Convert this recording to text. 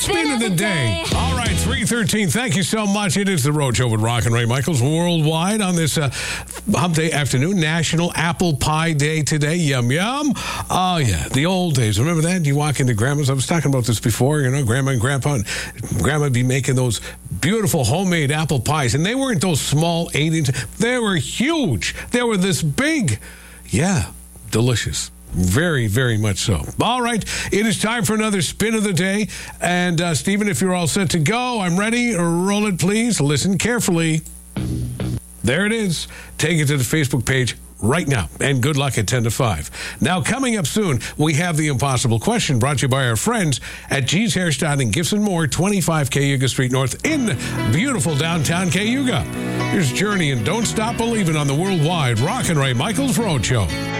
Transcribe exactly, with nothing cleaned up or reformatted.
Spin of the day. All right, three thirteen. Thank you so much. It is the Road Show with Rock and Ray Michaels worldwide on this uh, hump day afternoon. National Apple Pie Day today. Yum, yum. Oh, yeah. The old days. Remember that? You walk into Grandma's. I was talking about this before. You know, Grandma and Grandpa. And Grandma would be making those beautiful homemade apple pies. And they weren't those small eight inch. They were huge. They were this big. Yeah. Delicious. Very, very much so. All right, it is time for another spin of the day. And, uh, Stephen, if you're all set to go, I'm ready. Roll it, please. Listen carefully. There it is. Take it to the Facebook page right now. And good luck at ten to five. Now, coming up soon, we have the impossible question brought to you by our friends at G's Hairstyling, Gifts and More, twenty-five Cayuga Street North in beautiful downtown Cayuga. Here's Journey and Don't Stop Believing on the worldwide Rock and Ray Michaels Road Show.